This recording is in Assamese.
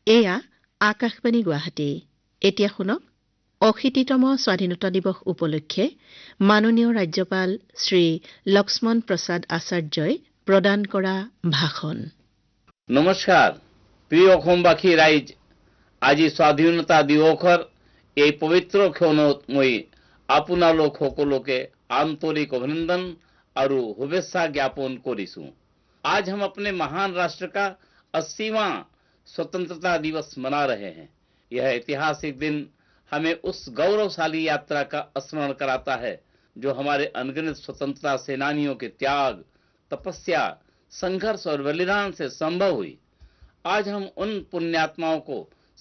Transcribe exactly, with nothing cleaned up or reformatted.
এয়া আকাশবাণী গুৱাহাটী। এতিয়া শুনক অশীতিতম স্বাধীনতা দিৱস উপলক্ষে মাননীয় ৰাজ্যপাল শ্ৰী লক্ষ্মণ প্ৰসাদ আচাৰ্যই প্ৰদান কৰা ভাষণ। নমস্কাৰ প্ৰিয় অসমবাসী ৰাইজ, আজি স্বাধীনতা দিৱসৰ এই পবিত্ৰ ক্ষণত মই আপোনালোক সকলোকে আন্তৰিক অভিনন্দন আৰু শুভেচ্ছা জ্ঞাপন কৰিছো। आज हम अपने महान राष्ट्र का अस्सीवां स्वतंत्रता दिवस मना रहे हैं। यह ऐतिहासिक दिन हमें उस गौरवशाली यात्रा का स्मरण कराता है जो हमारे अनगिनत स्वतंत्रता सेनानियों के त्याग, तपस्या, संघर्ष और बलिदान से संभव हुई। आज हम उन पुण्यात्माओं को